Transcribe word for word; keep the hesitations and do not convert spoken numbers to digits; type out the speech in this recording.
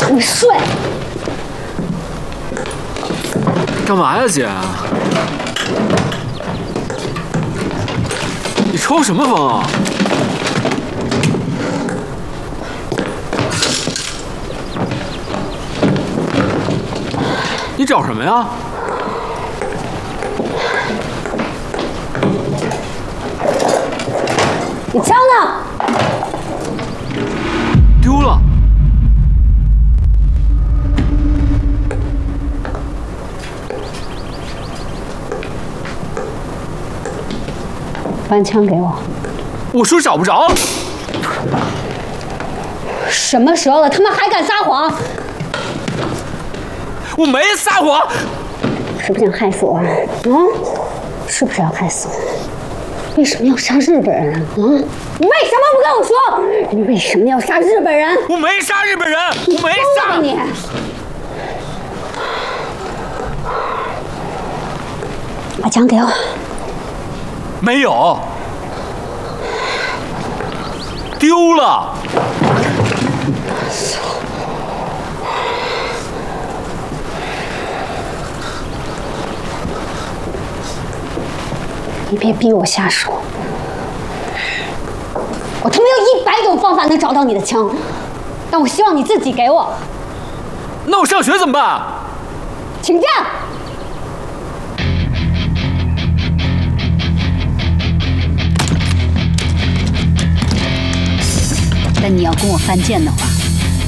你睡。 干嘛呀，姐？你抽什么风啊？你找什么呀？ 你枪呢？ 丢了。 把枪给我！ 我说找不着。 什么时候了，他们还敢撒谎？ 我没撒谎。 是不是想害死我啊？嗯，是不是要害死我？为什么要杀日本人啊？嗯，你为什么不跟我说？你为什么要杀日本人？ 我没杀日本人，我没杀你。把枪给我。 没有，丢了。 你别逼我下手，我他妈有一百种方法能找到你的枪，但我希望你自己给我。 那我上学怎么办？ 请假。但你要跟我犯贱的话，